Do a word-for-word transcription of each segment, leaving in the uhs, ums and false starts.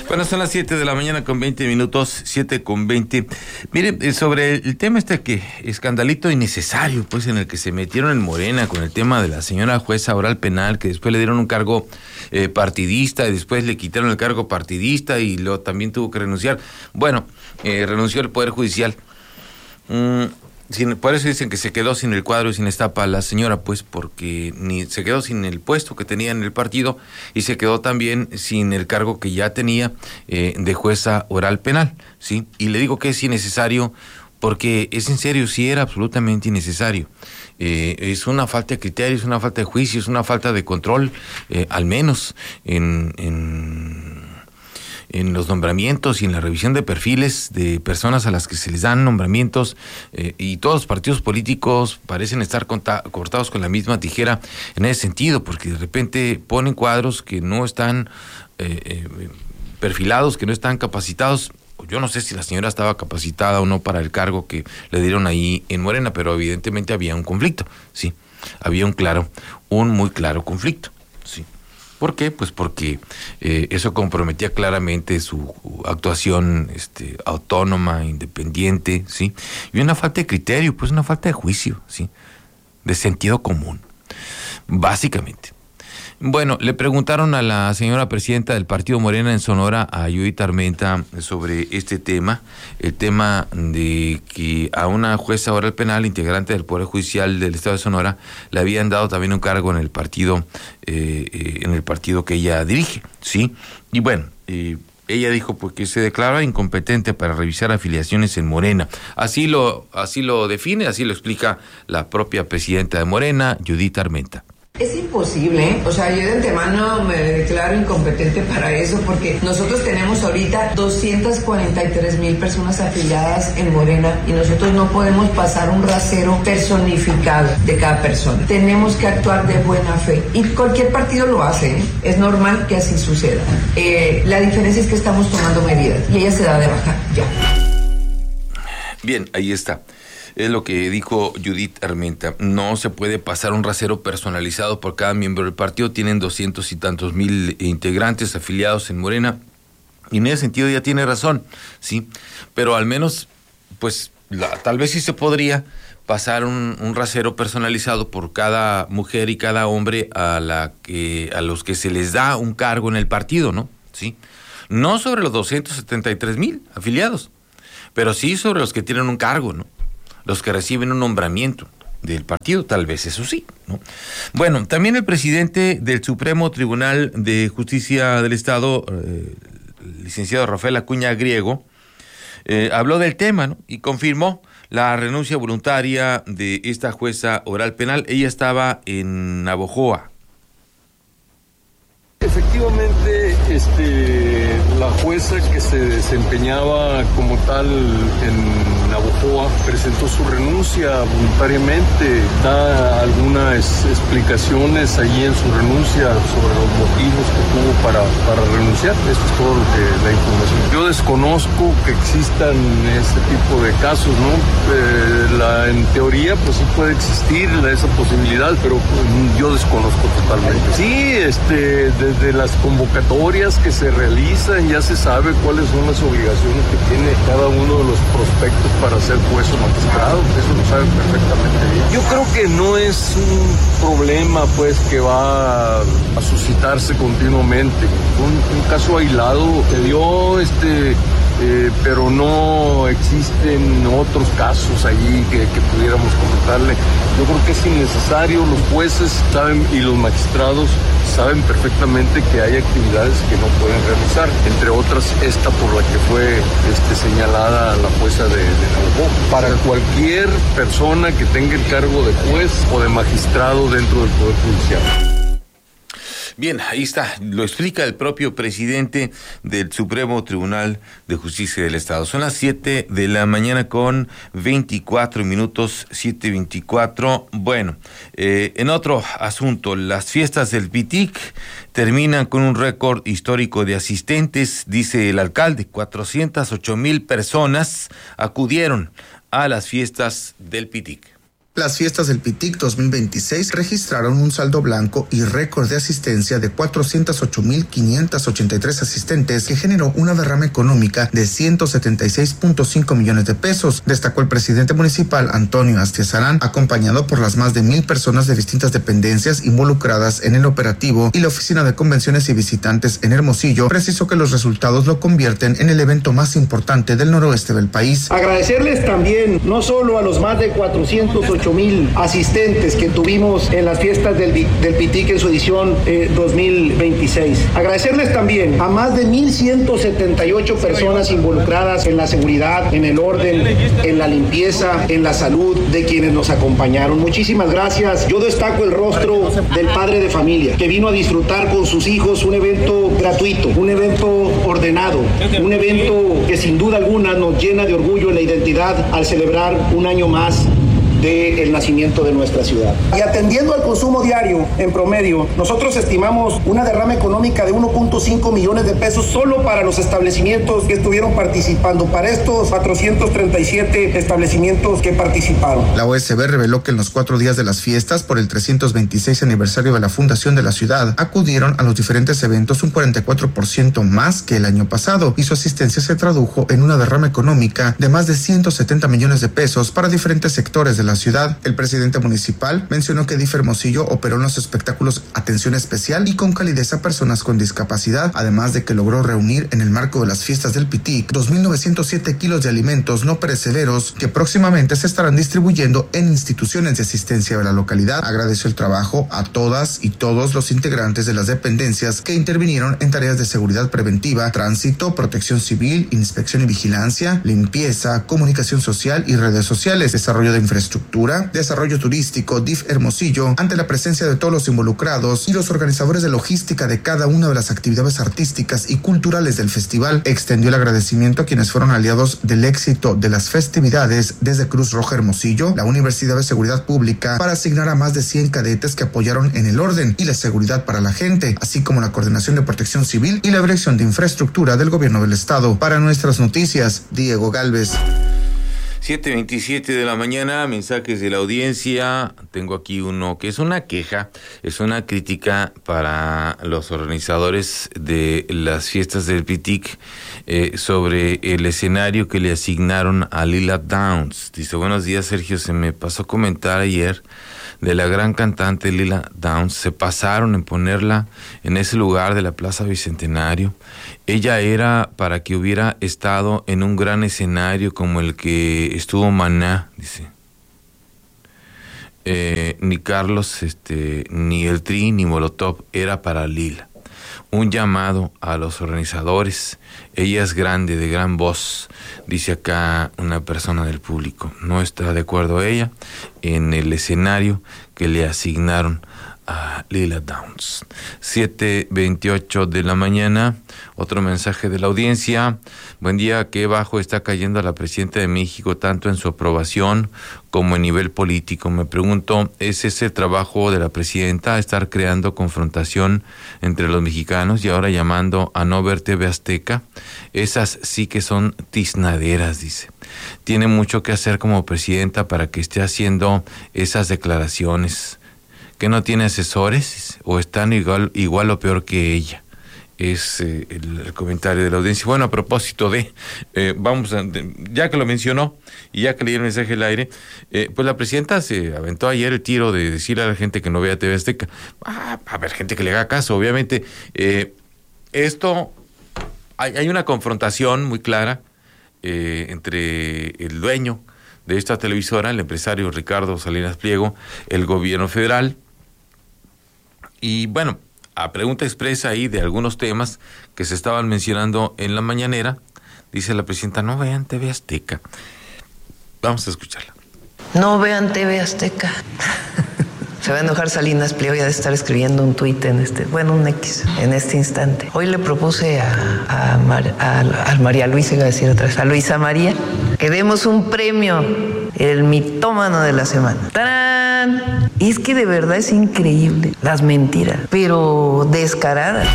Bueno, son las siete de la mañana con veinte minutos, siete con veinte. Mire, sobre el tema este que escandalito innecesario, pues en el que se metieron en Morena con el tema de la señora jueza oral penal, que después le dieron un cargo eh, partidista y después le quitaron el cargo partidista y luego también tuvo que renunciar. Bueno, eh, renunció al Poder Judicial. Mm, sin, por eso dicen que se quedó sin el cuadro y sin estapa la señora, pues porque ni se quedó sin el puesto que tenía en el partido y se quedó también sin el cargo que ya tenía eh, de jueza oral penal, ¿sí? Y le digo que es innecesario porque es en serio, sí era absolutamente innecesario. Eh, es una falta de criterio, es una falta de juicio, es una falta de control, eh, al menos en... en en los nombramientos y en la revisión de perfiles de personas a las que se les dan nombramientos, eh, y todos los partidos políticos parecen estar conta- cortados con la misma tijera en ese sentido, porque de repente ponen cuadros que no están eh, eh, perfilados, que no están capacitados. Yo no sé si la señora estaba capacitada o no para el cargo que le dieron ahí en Morena, pero evidentemente había un conflicto, sí, había un claro, un muy claro conflicto, sí. ¿Por qué? Pues porque eh, eso comprometía claramente su actuación este, autónoma, independiente, ¿sí? Y una falta de criterio, pues una falta de juicio, ¿sí? De sentido común, básicamente. Bueno, le preguntaron a la señora presidenta del Partido Morena en Sonora, a Judith Armenta, sobre este tema, el tema de que a una jueza oral penal, integrante del Poder Judicial del Estado de Sonora, le habían dado también un cargo en el partido, eh, eh, en el partido que ella dirige, ¿sí? Y bueno, eh, ella dijo pues que se declara incompetente para revisar afiliaciones en Morena. Así lo, así lo define, así lo explica la propia presidenta de Morena, Judith Armenta. Es imposible, ¿eh? O sea, yo de antemano me declaro incompetente para eso porque nosotros tenemos ahorita doscientas cuarenta y tres mil personas afiliadas en Morena y nosotros no podemos pasar un rasero personificado de cada persona. Tenemos que actuar de buena fe y cualquier partido lo hace, ¿eh? Es normal que así suceda. Eh, la diferencia es que estamos tomando medidas y ella se da de baja ya. Bien, ahí está. Es lo que dijo Judith Armenta. No se puede pasar un rasero personalizado por cada miembro del partido. Tienen doscientos y tantos mil integrantes afiliados en Morena. Y en ese sentido ya tiene razón, ¿sí? Pero al menos, pues, la, tal vez sí se podría pasar un, un rasero personalizado por cada mujer y cada hombre a la que a los que se les da un cargo en el partido, ¿no? ¿Sí? No sobre los doscientos setenta y tres mil afiliados, pero sí sobre los que tienen un cargo, ¿no? Los que reciben un nombramiento del partido, tal vez eso sí, ¿no? Bueno, también el presidente del Supremo Tribunal de Justicia del Estado, eh, el licenciado Rafael Acuña Griego, eh, habló del tema, ¿no? Y confirmó la renuncia voluntaria de esta jueza oral penal. Ella estaba en Navojoa. Efectivamente, este, la jueza que se desempeñaba como tal en Navojoa presentó su renuncia voluntariamente, da algunas explicaciones allí en su renuncia sobre los motivos que tuvo para, para renunciar. Eso es todo lo que, la información. Yo desconozco que existan ese tipo de casos, ¿no? Eh, la, en teoría, pues sí puede existir esa posibilidad, pero pues, yo desconozco totalmente. Sí, este, desde las convocatorias que se realizan ya se sabe cuáles son las obligaciones que tiene cada uno de los prospectos para ser juez o magistrado, eso lo saben perfectamente bien. Yo creo que no es un problema pues que va a suscitarse continuamente, un, un caso aislado que dio este Eh, pero no existen otros casos allí que, que pudiéramos comentarle. Yo creo que es innecesario, los jueces saben y los magistrados saben perfectamente que hay actividades que no pueden realizar, entre otras esta por la que fue este, señalada la jueza de, de Navojoa. Para cualquier persona que tenga el cargo de juez o de magistrado dentro del Poder Judicial. Bien, ahí está, lo explica el propio presidente del Supremo Tribunal de Justicia del Estado. Son las siete de la mañana con veinticuatro minutos, siete veinticuatro. Bueno, eh, en otro asunto, las fiestas del Pitic terminan con un récord histórico de asistentes, dice el alcalde. cuatrocientas ocho mil personas acudieron a las fiestas del Pitic. Las fiestas del Pitic dos mil veintiséis registraron un saldo blanco y récord de asistencia de cuatrocientos ocho mil quinientos ochenta y tres asistentes, que generó una derrama económica de ciento setenta y seis punto cinco millones de pesos, destacó el presidente municipal Antonio Astiazarán, acompañado por las más de mil personas de distintas dependencias involucradas en el operativo, y la Oficina de Convenciones y Visitantes en Hermosillo precisó que los resultados lo convierten en el evento más importante del noroeste del país. Agradecerles también no solo a los más de cuatrocientos ocho mil asistentes que tuvimos en las fiestas del, del Pitic en su edición eh, dos mil veintiséis. Agradecerles también a más de mil ciento setenta y ocho personas involucradas en la seguridad, en el orden, en la limpieza, en la salud de quienes nos acompañaron. Muchísimas gracias. Yo destaco el rostro del padre de familia que vino a disfrutar con sus hijos un evento gratuito, un evento ordenado, un evento que sin duda alguna nos llena de orgullo en la identidad al celebrar un año más del nacimiento de nuestra ciudad. Y atendiendo al consumo diario, en promedio, nosotros estimamos una derrama económica de uno punto cinco millones de pesos solo para los establecimientos que estuvieron participando, para estos cuatrocientos treinta y siete establecimientos que participaron. La O S B reveló que en los cuatro días de las fiestas por el trescientos veintiséis aniversario de la fundación de la ciudad, acudieron a los diferentes eventos un cuarenta y cuatro por ciento más que el año pasado, y su asistencia se tradujo en una derrama económica de más de ciento setenta millones de pesos para diferentes sectores de la ciudad. El presidente municipal mencionó que D I F Hermosillo operó en los espectáculos atención especial y con calidez a personas con discapacidad, además de que logró reunir en el marco de las fiestas del Pitic dos mil novecientos siete kilos de alimentos no perecederos que próximamente se estarán distribuyendo en instituciones de asistencia de la localidad. Agradeció el trabajo a todas y todos los integrantes de las dependencias que intervinieron en tareas de seguridad preventiva, tránsito, protección civil, inspección y vigilancia, limpieza, comunicación social y redes sociales, desarrollo de infraestructura, desarrollo turístico, D I F Hermosillo, ante la presencia de todos los involucrados y los organizadores de logística de cada una de las actividades artísticas y culturales del festival. Extendió el agradecimiento a quienes fueron aliados del éxito de las festividades, desde Cruz Roja Hermosillo, la Universidad de Seguridad Pública, para asignar a más de cien cadetes que apoyaron en el orden y la seguridad para la gente, así como la Coordinación de Protección Civil y la Dirección de Infraestructura del Gobierno del Estado. Para Nuestras Noticias, Diego Galvez. siete veintisiete de la mañana, mensajes de la audiencia. Tengo aquí uno que es una queja, es una crítica para los organizadores de las fiestas del Pitic eh, sobre el escenario que le asignaron a Lila Downs. Dice: buenos días, Sergio, se me pasó a comentar ayer de la gran cantante Lila Downs. Se pasaron en ponerla en ese lugar de la Plaza Bicentenario. Ella era para que hubiera estado en un gran escenario como el que estuvo Maná, dice. Eh, ni Carlos, este, ni el Tri, ni Molotov, era para Lila. Un llamado a los organizadores. Ella es grande, de gran voz, dice acá una persona del público. No está de acuerdo ella en el escenario que le asignaron a Lila Downs. siete veintiocho de la mañana, otro mensaje de la audiencia. Buen día, qué bajo está cayendo la presidenta de México, tanto en su aprobación como en nivel político. Me pregunto, ¿es ese trabajo de la presidenta estar creando confrontación entre los mexicanos y ahora llamando a no ver T V Azteca? Esas sí que son tiznaderas, dice. Tiene mucho que hacer como presidenta para que esté haciendo esas declaraciones. ¿Que no tiene asesores o están igual, igual o peor que ella? Es eh, el, el comentario de la audiencia. Bueno, a propósito de, eh, vamos a, de, ya que lo mencionó y ya que leí el mensaje al aire, eh, pues la presidenta se aventó ayer el tiro de decirle a la gente que no vea T V Azteca. Ah, a ver, gente que le haga caso, obviamente. Eh, esto, hay, hay una confrontación muy clara eh, entre el dueño de esta televisora, el empresario Ricardo Salinas Pliego, el gobierno federal. Y bueno, a pregunta expresa ahí de algunos temas que se estaban mencionando en la mañanera, dice la presidenta: no vean T V Azteca. Vamos a escucharla. No vean T V Azteca. Se va a enojar Salinas Pliego y ha de estar escribiendo un tuit en este, bueno, un X, en este instante. Hoy le propuse a, a, Mar, a, a María Luisa, iba a decir otra vez, a Luisa María, que demos un premio, el mitómano de la semana. ¡Tarán! Y es que de verdad es increíble las mentiras, pero descaradas.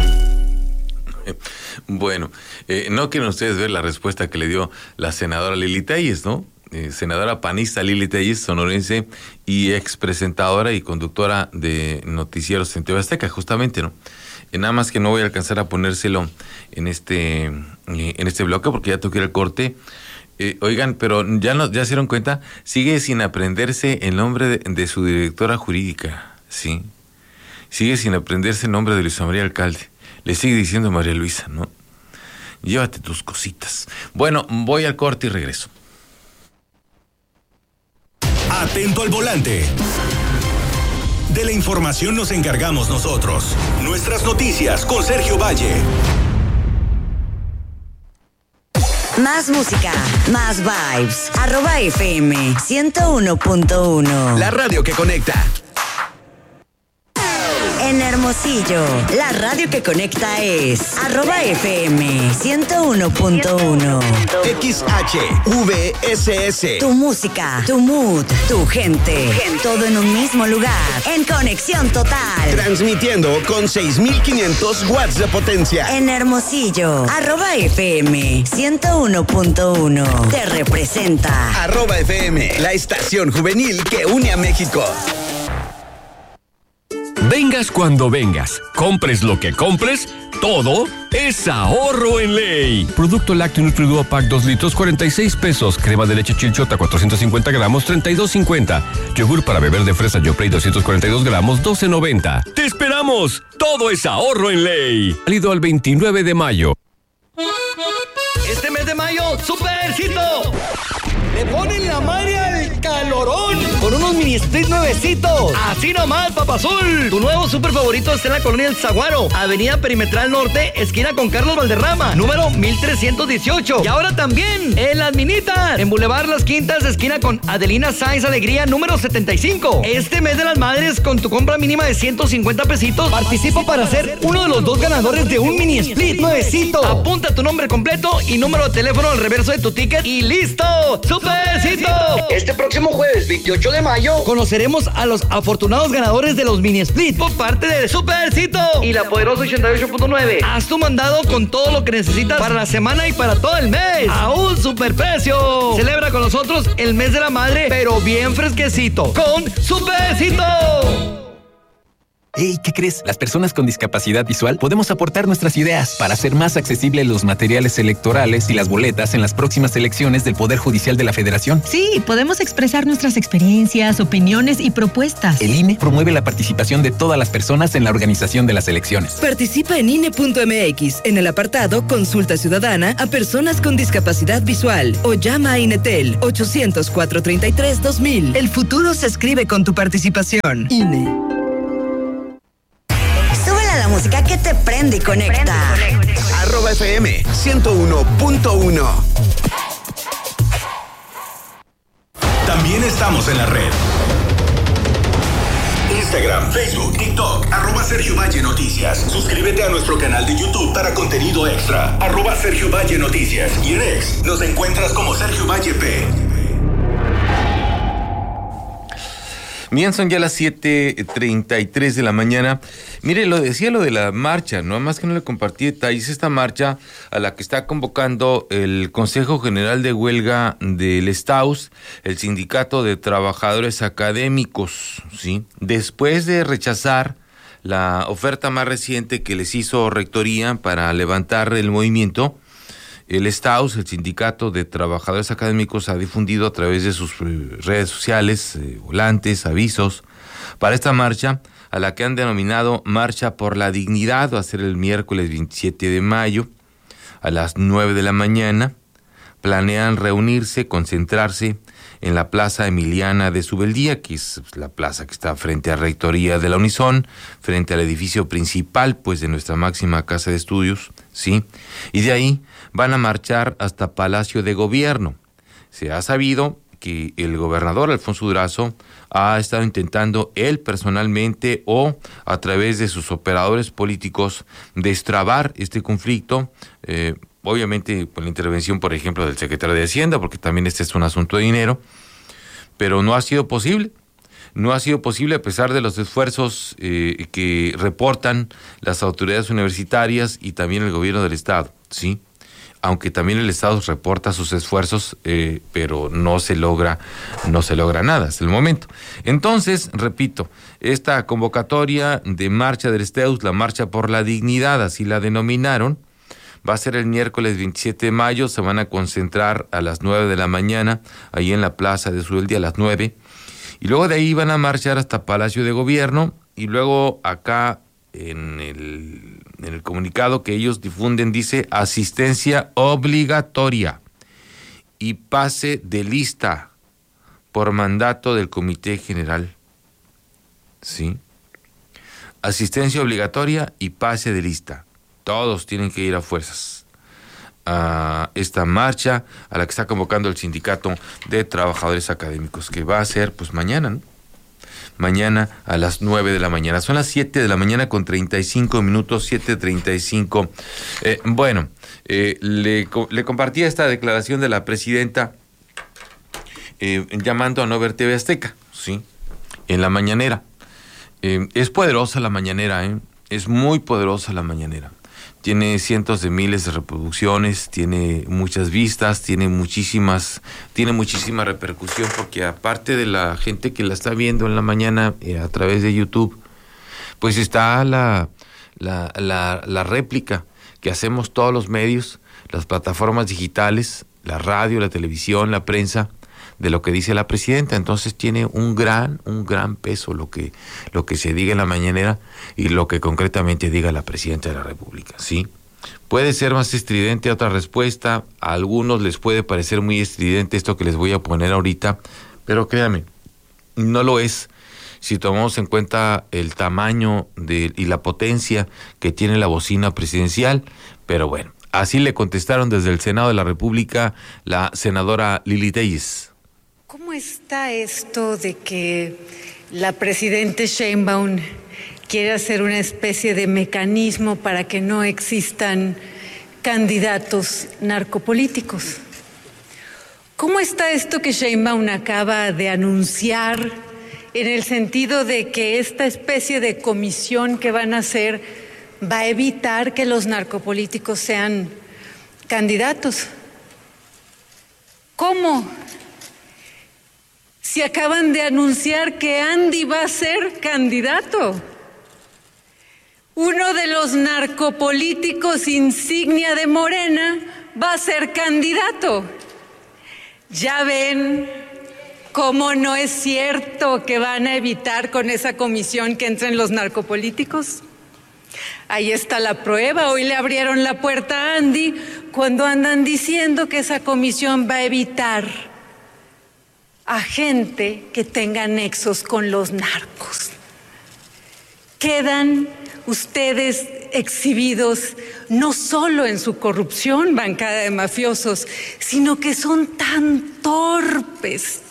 Bueno, eh, no quieren ustedes ver la respuesta que le dio la senadora Lili Telles, ¿no? eh, senadora panista Lili Telles, sonorense, y ex presentadora y conductora de noticieros en T V Azteca, justamente, ¿no? Y nada más que no voy a alcanzar a ponérselo en este, eh, en este bloque porque ya tengo que ir al corte. Eh, oigan, pero ya, no, ya se dieron cuenta, sigue sin aprenderse el nombre de, de su directora jurídica, ¿sí? Sigue sin aprenderse el nombre de Luisa María Alcalde. Le sigue diciendo María Luisa, ¿no? Llévate tus cositas. Bueno, voy al corte y regreso. Atento al volante. De la información nos encargamos nosotros. Nuestras noticias con Sergio Valle. Más música, más vibes. Arroba F M ciento uno punto uno. La radio que conecta. En Hermosillo, la radio que conecta es arroba F M ciento uno punto uno. X H V S S. Tu música, tu mood, tu gente. Todo en un mismo lugar. En conexión total. Transmitiendo con seis mil quinientos watts de potencia. En Hermosillo, arroba F M ciento uno punto uno. Te representa. Arroba F M, la estación juvenil que une a México. Vengas cuando vengas, compres lo que compres, todo es ahorro en ley. Producto lácteo Nutriduo Pack dos litros, cuarenta y seis pesos. Crema de leche Chilchota, cuatrocientos cincuenta gramos, treinta y dos cincuenta. Yogur para beber de fresa Yoplait, doscientos cuarenta y dos gramos, doce noventa. ¡Te esperamos! Todo es ahorro en ley. Válido al veintinueve de mayo. Este mes de mayo, Supercito. Le ponen la madre al calorón con unos mini split nuevecitos. Así nomás, papazul. Tu nuevo super favorito está en la colonia El Zaguaro, Avenida Perimetral Norte, esquina con Carlos Valderrama, número mil trescientos dieciocho. Y ahora también en Las Minitas, en Boulevard Las Quintas, esquina con Adelina Sáenz Alegría, número setenta y cinco. Este mes de las madres, con tu compra mínima de ciento cincuenta pesitos, participo para ser uno de los dos ganadores de un mini split nuevecito. Apunta tu nombre completo y número de teléfono al reverso de tu ticket y ¡listo! ¡Supercito! Este próximo jueves veintiocho de mayo conoceremos a los afortunados ganadores de los mini split por parte de Supercito y la poderosa ochenta y ocho punto nueve. Haz tu mandado con todo lo que necesitas para la semana y para todo el mes a un superprecio. Celebra con nosotros el mes de la madre, pero bien fresquecito con Supercito. Hey, ¿qué crees? Las personas con discapacidad visual podemos aportar nuestras ideas para hacer más accesibles los materiales electorales y las boletas en las próximas elecciones del Poder Judicial de la Federación. Sí, podemos expresar nuestras experiencias, opiniones y propuestas. El I N E promueve la participación de todas las personas en la organización de las elecciones. Participa en I N E punto M X en el apartado Consulta Ciudadana a personas con discapacidad visual o llama a Inetel ochocientos, cuatrocientos treinta y tres, dos mil. El futuro se escribe con tu participación. I N E. La música que te prende y conecta. Arroba F M ciento uno punto uno. También estamos en la red. Instagram, Facebook, TikTok, arroba Sergio Valle Noticias. Suscríbete a nuestro canal de YouTube para contenido extra. Arroba Sergio Valle Noticias. Y en X nos encuentras como Sergio Valle P. Bien, son ya las siete treinta y tres de la mañana. Mire, lo decía lo de la marcha, no más que no le compartí detalles. Esta marcha a la que está convocando el Consejo General de Huelga del Estaus, el Sindicato de Trabajadores Académicos, ¿sí? Después de rechazar la oferta más reciente que les hizo Rectoría para levantar el movimiento, el Estaus, el Sindicato de Trabajadores Académicos, ha difundido a través de sus redes sociales, eh, volantes, avisos, para esta marcha, a la que han denominado Marcha por la Dignidad. Va a ser el miércoles veintisiete de mayo, a las nueve de la mañana. Planean reunirse, concentrarse en la Plaza Emiliana de Subeldía, que es la plaza que está frente a Rectoría de la Unison, frente al edificio principal, pues, de nuestra máxima casa de estudios, ¿sí? Y de ahí van a marchar hasta Palacio de Gobierno. Se ha sabido que el gobernador Alfonso Durazo ha estado intentando él personalmente o a través de sus operadores políticos destrabar este conflicto, eh, obviamente con la intervención, por ejemplo, del secretario de Hacienda, porque también este es un asunto de dinero, pero no ha sido posible. No ha sido posible a pesar de los esfuerzos eh, que reportan las autoridades universitarias y también el gobierno del Estado, ¿sí? aunque también el Estado reporta sus esfuerzos, eh, pero no se logra, no se logra nada hasta el momento. Entonces, repito, esta convocatoria de Marcha del Esteus, la Marcha por la Dignidad, así la denominaron, va a ser el miércoles veintisiete de mayo, se van a concentrar a las nueve de la mañana, ahí en la Plaza de Sueldia a las nueve, y luego de ahí van a marchar hasta Palacio de Gobierno, y luego acá en el... En el comunicado que ellos difunden dice asistencia obligatoria y pase de lista por mandato del Comité General. ¿Sí? Asistencia obligatoria y pase de lista. Todos tienen que ir a fuerzas a esta marcha a la que está convocando el Sindicato de Trabajadores Académicos, que va a ser pues mañana, ¿no? Mañana a las nueve de la mañana. Son las siete de la mañana con treinta y cinco minutos, siete treinta y cinco. Eh, bueno, eh, le, le compartí esta declaración de la presidenta eh, llamando a no ver T V Azteca, ¿sí? En la mañanera. Eh, es poderosa la mañanera, ¿eh? Es muy poderosa la mañanera. Tiene cientos de miles de reproducciones, tiene muchas vistas, tiene muchísimas, tiene muchísima repercusión, porque aparte de la gente que la está viendo en la mañana eh, a través de YouTube, pues está la, la, la, la réplica que hacemos todos los medios, las plataformas digitales, la radio, la televisión, la prensa, de lo que dice la presidenta. Entonces tiene un gran, un gran peso lo que, lo que se diga en la mañanera y lo que concretamente diga la presidenta de la República, ¿sí? Puede ser más estridente otra respuesta, a algunos les puede parecer muy estridente esto que les voy a poner ahorita, pero créanme, no lo es si tomamos en cuenta el tamaño de, y la potencia que tiene la bocina presidencial, pero bueno, así le contestaron desde el Senado de la República la senadora Lili Telles. ¿Cómo está esto de que la presidenta Sheinbaum quiere hacer una especie de mecanismo para que no existan candidatos narcopolíticos? ¿Cómo está esto que Sheinbaum acaba de anunciar en el sentido de que esta especie de comisión que van a hacer va a evitar que los narcopolíticos sean candidatos? ¿Cómo? Si acaban de anunciar que Andy va a ser candidato, uno de los narcopolíticos insignia de Morena va a ser candidato. ¿Ya ven cómo no es cierto que van a evitar con esa comisión que entren los narcopolíticos? Ahí está la prueba. Hoy le abrieron la puerta a Andy cuando andan diciendo que esa comisión va a evitar a gente que tenga nexos con los narcos. Quedan ustedes exhibidos no solo en su corrupción, bancada de mafiosos, sino que son tan torpes.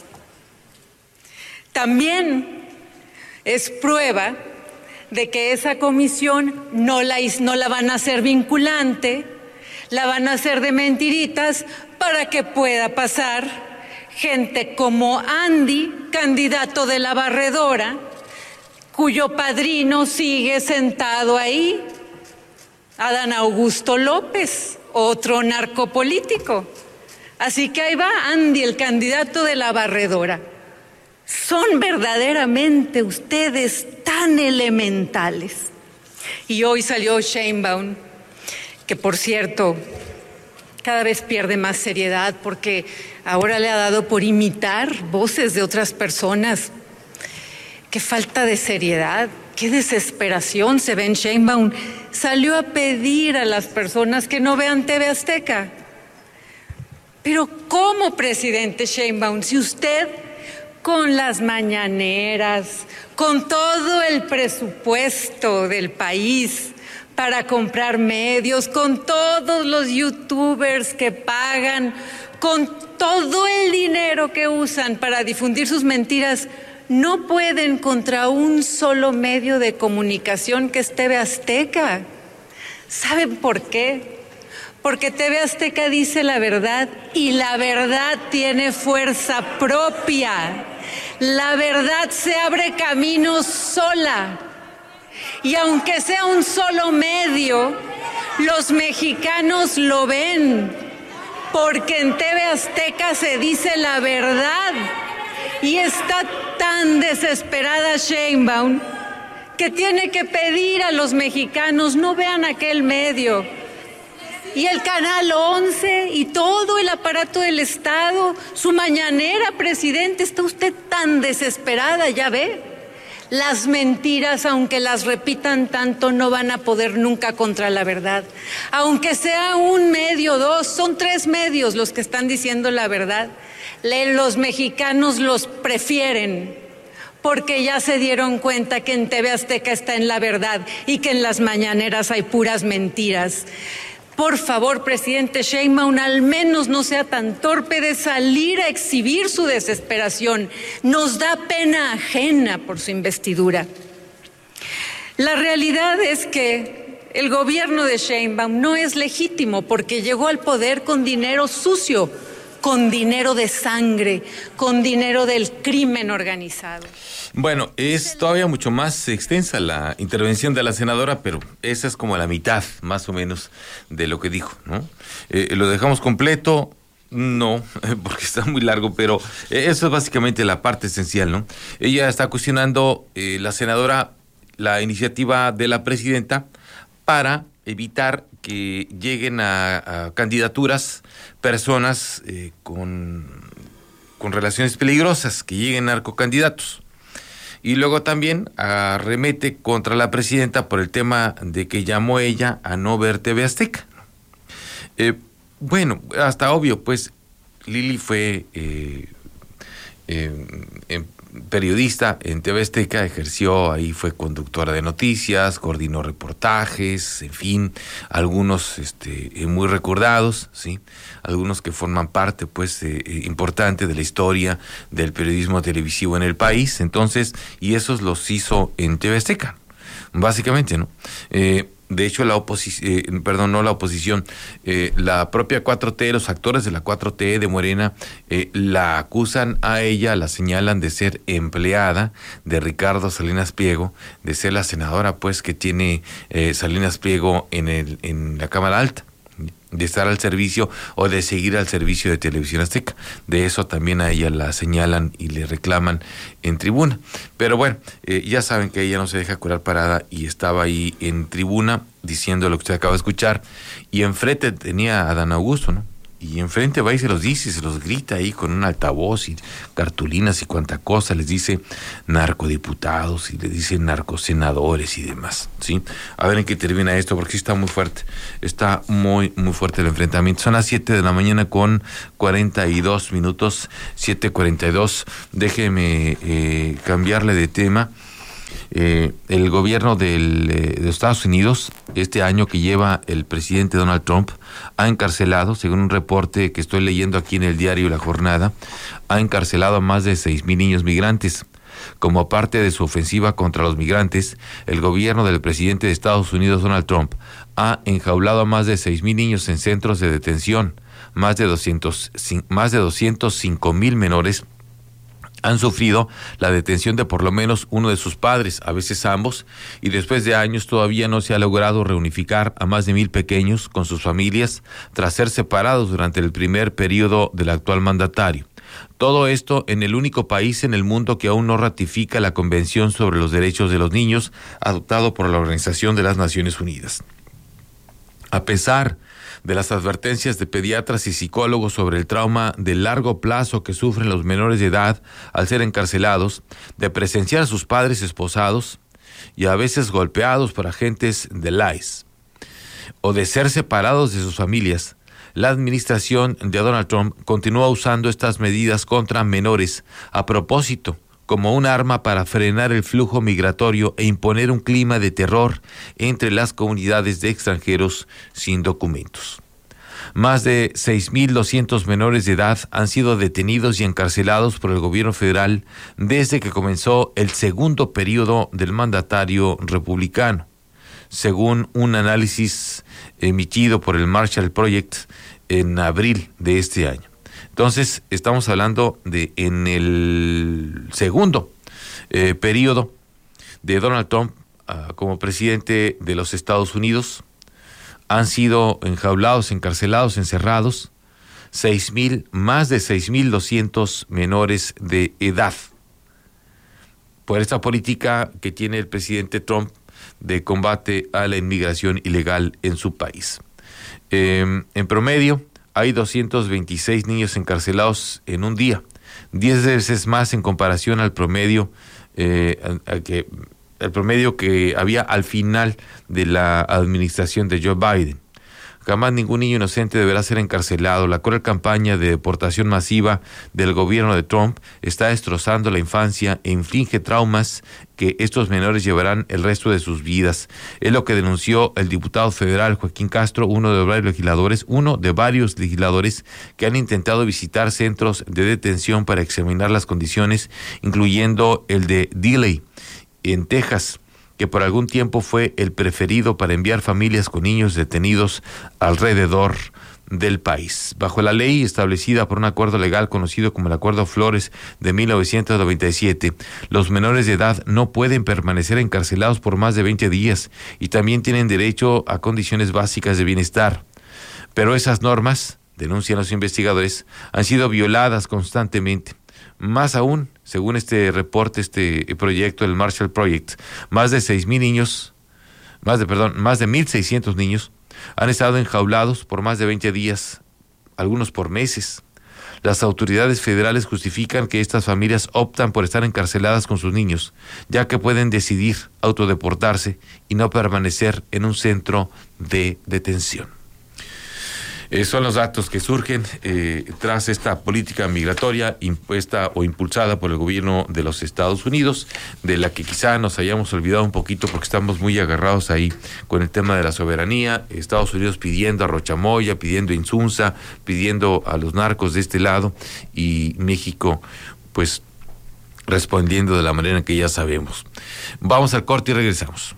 También es prueba de que esa comisión no la, no la van a hacer vinculante, la van a hacer de mentiritas para que pueda pasar gente como Andy, candidato de la Barredora, cuyo padrino sigue sentado ahí, Adán Augusto López, otro narcopolítico. Así que ahí va Andy, el candidato de la Barredora. Son verdaderamente ustedes tan elementales. Y hoy salió Sheinbaum, que por cierto, cada vez pierde más seriedad porque ahora le ha dado por imitar voces de otras personas. Qué falta de seriedad, qué desesperación se ve en Sheinbaum. Salió a pedir a las personas que no vean T V Azteca. Pero ¿cómo, presidente Sheinbaum, si usted con las mañaneras, con todo el presupuesto del país para comprar medios, con todos los youtubers que pagan, con todo el dinero que usan para difundir sus mentiras, no pueden contra un solo medio de comunicación que es T V Azteca? ¿Saben por qué? Porque T V Azteca dice la verdad y la verdad tiene fuerza propia. La verdad se abre camino sola. Y aunque sea un solo medio, Los mexicanos lo ven, porque en T V Azteca se dice la verdad. Y está tan desesperada Sheinbaum que tiene que pedir a los mexicanos no vean aquel medio. Y el Canal once y todo el aparato del Estado, su mañanera, presidente, está usted tan desesperada, ya ve. Las mentiras, aunque las repitan tanto, no van a poder nunca contra la verdad. Aunque sea un medio, dos, son tres medios los que están diciendo la verdad. Los mexicanos los prefieren porque ya se dieron cuenta que en T V Azteca está en la verdad y que en las mañaneras hay puras mentiras. Por favor, presidente Sheinbaum, al menos no sea tan torpe de salir a exhibir su desesperación. Nos da pena ajena por su investidura. La realidad es que el gobierno de Sheinbaum no es legítimo porque llegó al poder con dinero sucio, con dinero de sangre, con dinero del crimen organizado. Bueno, es todavía mucho más extensa la intervención de la senadora, pero esa es como la mitad, más o menos, de lo que dijo, ¿no? Eh, ¿Lo dejamos completo? No, porque está muy largo, pero eso es básicamente la parte esencial, ¿no? Ella está cuestionando, eh, la senadora, la iniciativa de la presidenta para evitar que lleguen a, a candidaturas personas eh, con, con relaciones peligrosas, que lleguen narcocandidatos. Y luego también arremete contra la presidenta por el tema de que llamó ella a no ver T V Azteca. Eh, bueno, hasta obvio, pues Lili fue eh, eh, eh, periodista en T V Azteca, ejerció ahí, fue conductora de noticias, coordinó reportajes, en fin, algunos este, muy recordados, ¿sí? Algunos que forman parte, pues, eh, importante de la historia del periodismo televisivo en el país, entonces, y esos los hizo en T V Azteca, básicamente, ¿no? Eh, De hecho, la oposición, eh, perdón, no la oposición, eh, la propia cuatro T, los actores de la cuatro T de Morena, eh, la acusan a ella, la señalan de ser empleada de Ricardo Salinas Pliego, de ser la senadora, pues, que tiene eh, Salinas Pliego en, el, en la Cámara Alta, de estar al servicio o de seguir al servicio de Televisión Azteca. De eso también a ella la señalan y le reclaman en tribuna. Pero bueno, eh, ya saben que ella no se deja curar parada y estaba ahí en tribuna diciendo lo que usted acaba de escuchar, y enfrente tenía a Dan Augusto, ¿no? Y enfrente va y se los dice, se los grita ahí con un altavoz y cartulinas y cuanta cosa, les dice narcodiputados y le dice narcosenadores y demás, ¿sí? A ver en qué termina esto, porque sí está muy fuerte, está muy, muy fuerte el enfrentamiento. Son las siete de la mañana con cuarenta y dos minutos, siete cuarenta y dos. Déjeme eh, cambiarle de tema. Eh, el gobierno del, eh, de Estados Unidos, este año que lleva el presidente Donald Trump, ha encarcelado, según un reporte que estoy leyendo aquí en el diario La Jornada, ha encarcelado a más de seis mil niños migrantes. Como parte de su ofensiva contra los migrantes, el gobierno del presidente de Estados Unidos, Donald Trump, ha enjaulado a más de seis mil niños en centros de detención. Más de doscientos, más de doscientos cinco mil menores han sufrido la detención de por lo menos uno de sus padres, a veces ambos, y después de años todavía no se ha logrado reunificar a más de mil pequeños con sus familias tras ser separados durante el primer periodo del actual mandatario. Todo esto en el único país en el mundo que aún no ratifica la Convención sobre los Derechos de los Niños, adoptado por la Organización de las Naciones Unidas. A pesar de las advertencias de pediatras y psicólogos sobre el trauma de largo plazo que sufren los menores de edad al ser encarcelados, de presenciar a sus padres esposados y a veces golpeados por agentes del I C E, o de ser separados de sus familias, la administración de Donald Trump continúa usando estas medidas contra menores a propósito, como un arma para frenar el flujo migratorio e imponer un clima de terror entre las comunidades de extranjeros sin documentos. Más de seis mil doscientos menores de edad han sido detenidos y encarcelados por el gobierno federal desde que comenzó el segundo periodo del mandatario republicano, según un análisis emitido por el Marshall Project en abril de este año. Entonces, estamos hablando de en el segundo eh, periodo de Donald Trump uh, como presidente de los Estados Unidos, han sido enjaulados, encarcelados, encerrados seis mil, más de seis mil doscientos menores de edad por esta política que tiene el presidente Trump de combate a la inmigración ilegal en su país. Eh, en promedio, hay doscientos veintiséis niños encarcelados en un día, diez veces más en comparación al promedio, eh, a, a que, el promedio que había al final de la administración de Joe Biden. Jamás ningún niño inocente deberá ser encarcelado. La cruel campaña de deportación masiva del gobierno de Trump está destrozando la infancia e inflige traumas que estos menores llevarán el resto de sus vidas. Es lo que denunció el diputado federal Joaquín Castro, uno de varios legisladores, uno de varios legisladores que han intentado visitar centros de detención para examinar las condiciones, incluyendo el de Dilley, en Texas, que por algún tiempo fue el preferido para enviar familias con niños detenidos alrededor del país. Bajo la ley establecida por un acuerdo legal conocido como el Acuerdo Flores de mil novecientos noventa y siete, los menores de edad no pueden permanecer encarcelados por más de veinte días y también tienen derecho a condiciones básicas de bienestar. Pero esas normas, denuncian los investigadores, han sido violadas constantemente. Más aún, según este reporte, este proyecto, el Marshall Project, más de seis mil niños, más de, perdón, más de mil seiscientos niños han estado enjaulados por más de veinte días, algunos por meses. Las autoridades federales justifican que estas familias optan por estar encarceladas con sus niños, ya que pueden decidir autodeportarse y no permanecer en un centro de detención. Eh, son los datos que surgen eh, tras esta política migratoria impuesta o impulsada por el gobierno de los Estados Unidos, de la que quizá nos hayamos olvidado un poquito porque estamos muy agarrados ahí con el tema de la soberanía. Estados Unidos pidiendo a Rochamoya, pidiendo a Insunza, pidiendo a los narcos de este lado, y México pues respondiendo de la manera en que ya sabemos. Vamos al corte y regresamos.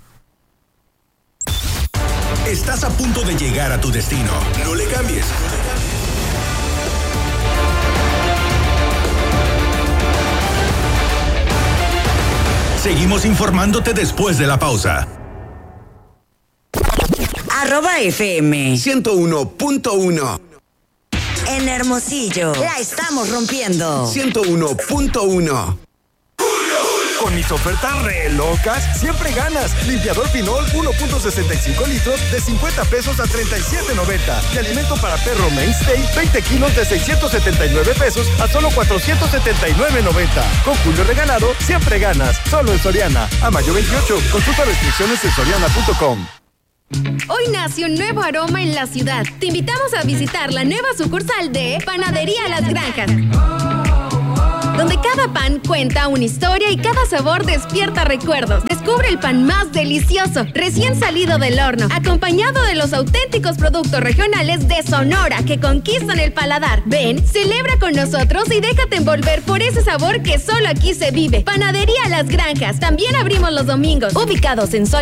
Estás a punto de llegar a tu destino. No le cambies. Seguimos informándote después de la pausa. Arroba F M ciento uno punto uno. En Hermosillo, la estamos rompiendo. ciento uno punto uno. Con mis ofertas re locas, siempre ganas. Limpiador Pinol uno punto sesenta y cinco litros de cincuenta pesos a treinta y siete noventa. Y alimento para perro Mainstay veinte kilos de seiscientos setenta y nueve pesos a solo cuatrocientos setenta y nueve noventa. Con Julio regalado, siempre ganas. Solo en Soriana. A mayo veintiocho. Consulta restricciones en soriana punto com. Hoy nace un nuevo aroma en la ciudad. Te invitamos a visitar la nueva sucursal de Panadería Las Granjas, donde cada pan cuenta una historia y cada sabor despierta recuerdos. Descubre el pan más delicioso, recién salido del horno, acompañado de los auténticos productos regionales de Sonora que conquistan el paladar. Ven, celebra con nosotros y déjate envolver por ese sabor que solo aquí se vive. Panadería Las Granjas. También abrimos los domingos, ubicados en Sol